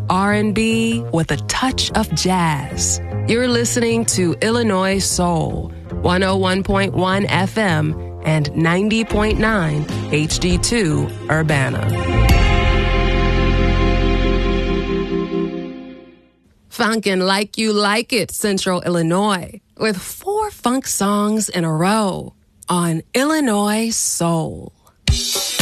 R&B with a touch of jazz. You're listening to Illinois Soul, 101.1 FM and 90.9 HD2 Urbana. Funkin' Like You Like It, Central Illinois, with 4 funk songs in a row on Illinois Soul.